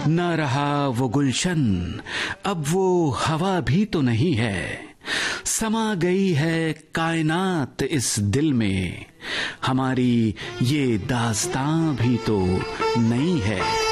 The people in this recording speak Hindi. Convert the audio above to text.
न रहा वो गुलशन, अब वो हवा भी तो नहीं है। समा गई है कायनात इस दिल में, हमारी ये दास्तां भी तो नहीं है।